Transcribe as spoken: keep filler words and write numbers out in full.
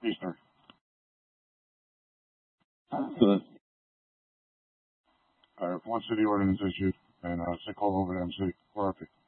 Eastern. Good. All right, one city ordinance issued, and uh, sick call over to M C or R P.